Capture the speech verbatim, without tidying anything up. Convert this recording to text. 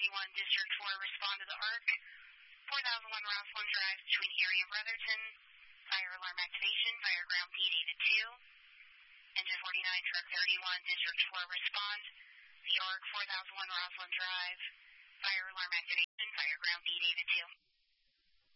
thirty-one, District four, respond to the ARC. four thousand one Rosslyn Drive between Erie and Brotherton. Fire alarm activation, fire ground beat eight to two. Engine forty-nine, truck thirty-one, District four, respond. The ARC, four thousand one Rosslyn Drive. Fire alarm activation, fire ground beat eight to two.